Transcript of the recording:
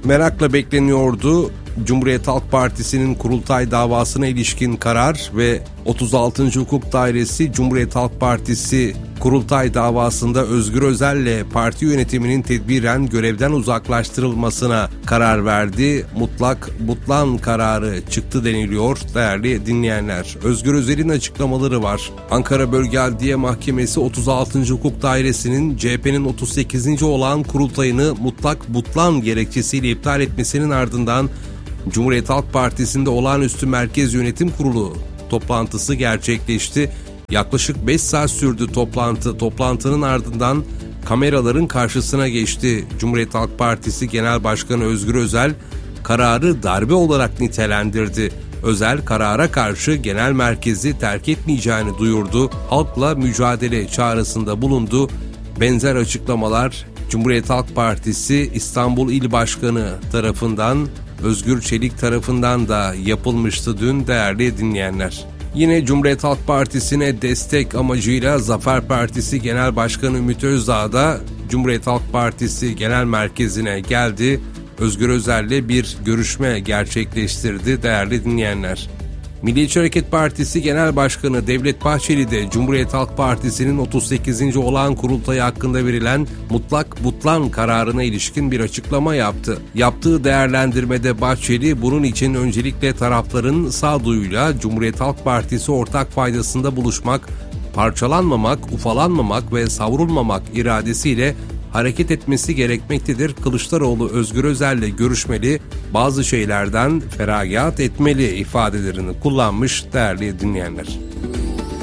Merakla bekleniyordu. Cumhuriyet Halk Partisi'nin kurultay davasına ilişkin karar ve 36. Hukuk Dairesi Cumhuriyet Halk Partisi kurultay davasında Özgür Özel'le parti yönetiminin tedbiren görevden uzaklaştırılmasına karar verdi. Mutlak butlan kararı çıktı deniliyor değerli dinleyenler. Özgür Özel'in açıklamaları var. Ankara Bölge Adliye Mahkemesi 36. Hukuk Dairesi'nin CHP'nin 38. olan kurultayını mutlak butlan gerekçesiyle iptal etmesinin ardından Cumhuriyet Halk Partisi'nde olağanüstü Merkez Yönetim Kurulu toplantısı gerçekleşti. Yaklaşık 5 saat sürdü toplantı. Toplantının ardından kameraların karşısına geçti. Cumhuriyet Halk Partisi Genel Başkanı Özgür Özel kararı darbe olarak nitelendirdi. Özel karara karşı genel merkezi terk etmeyeceğini duyurdu. Halkla mücadele çağrısında bulundu. Benzer açıklamalar Cumhuriyet Halk Partisi İstanbul İl Başkanı tarafından, Özgür Çelik tarafından da yapılmıştı dün değerli dinleyenler. Yine Cumhuriyet Halk Partisi'ne destek amacıyla Zafer Partisi Genel Başkanı Ümit Özdağ da Cumhuriyet Halk Partisi Genel Merkezi'ne geldi. Özgür Özel'le bir görüşme gerçekleştirdi değerli dinleyenler. Milliyetçi Hareket Partisi Genel Başkanı Devlet Bahçeli de Cumhuriyet Halk Partisi'nin 38. olağan kurultayı hakkında verilen mutlak butlan kararına ilişkin bir açıklama yaptı. Yaptığı değerlendirmede Bahçeli bunun için öncelikle tarafların sağduyuyla Cumhuriyet Halk Partisi ortak faydasında buluşmak, parçalanmamak, ufalanmamak ve savrulmamak iradesiyle hareket etmesi gerekmektedir. Kılıçdaroğlu Özgür Özel'le görüşmeli, bazı şeylerden feragat etmeli ifadelerini kullanmış değerli dinleyenler.